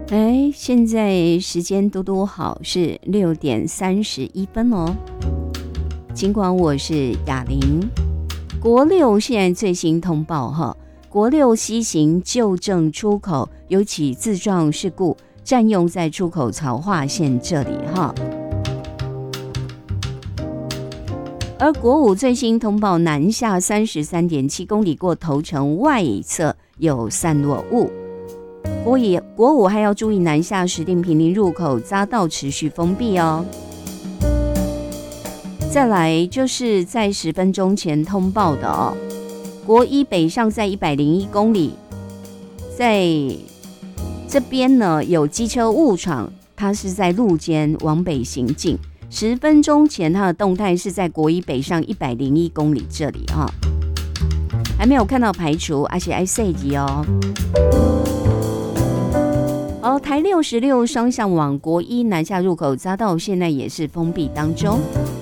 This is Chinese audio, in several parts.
现在时间多多好，是6:31哦。尽管我是雅玲，国六现在最新通报哈，国六西行旧正出口有起自撞事故，占用在出口槽化线这里哈。而国五最新通报，南下33.7公里过头城外侧有散落物。国五还要注意南下石碇坪林入口匝道持续封闭哦。再来就是在10分钟前通报的哦，国一北上在101公里，在这边呢有机车误闯，它是在路肩往北行进。10分钟前它的动态是在国一北上101公里这里啊，还没有看到排除，而且还设计哦。台66双向往国一南下入口匝道现在也是封闭当中。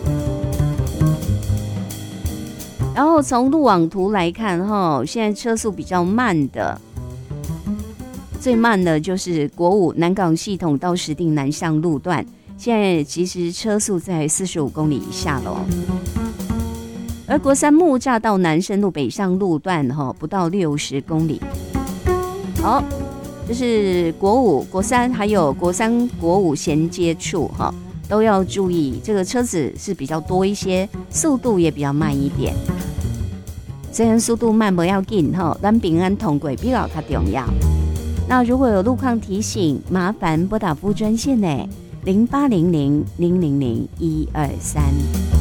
然后从路网图来看现在车速比较慢的，最慢的就是国五南港系统到石碇南向路段，现在其实车速在45公里以下了。而国三木栅到南深路北上路段不到60公里。好，就是国五、国三还有国三、国五衔接处都要注意，这个车子是比较多一些，速度也比较慢一点。虽然速度慢不要紧咱平安通过比较重要。那如果有路况提醒，麻烦拨打服务专线呢，0800-000-123。